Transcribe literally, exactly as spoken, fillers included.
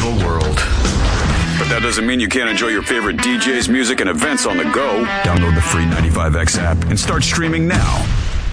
the world. But that doesn't mean you can't enjoy your favorite D Js, music, and events on the go. Download the free ninety-five X app and start streaming now.